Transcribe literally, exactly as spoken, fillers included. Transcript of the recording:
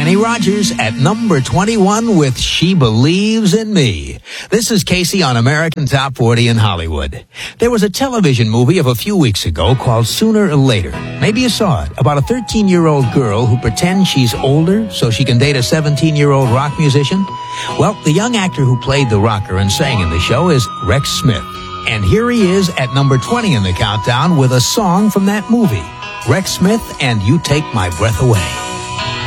Kenny Rogers at number twenty-one with She Believes in Me. This is Casey on American Top forty in Hollywood. There was a television movie of a few weeks ago called Sooner or Later. Maybe you saw it, about a thirteen-year-old girl who pretends she's older so she can date a seventeen-year-old rock musician. Well, the young actor who played the rocker and sang in the show is Rex Smith. And here he is at number twenty in the countdown with a song from that movie. Rex Smith and You Take My Breath Away.